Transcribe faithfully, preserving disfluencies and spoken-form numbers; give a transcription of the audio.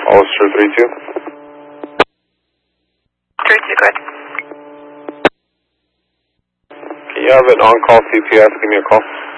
Hollister three two. three two, good. Can you have an on-call C P S? Give me a call.